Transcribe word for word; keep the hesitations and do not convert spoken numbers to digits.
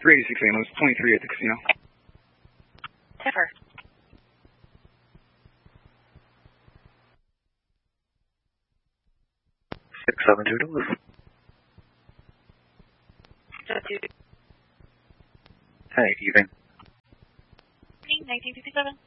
three eighty-six a m. It was twenty-three at the casino. Tipper. six seven two Duluth. Two. Hey, evening. nineteen fifty-seven.